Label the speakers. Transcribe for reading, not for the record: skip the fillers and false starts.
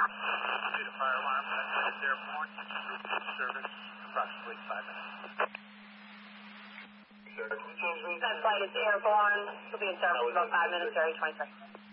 Speaker 1: Due to fire alarm, that flight is airborne. Routine service, approximately 5 minutes.
Speaker 2: That flight is airborne. She'll be in service in about 5 minutes, Area 26.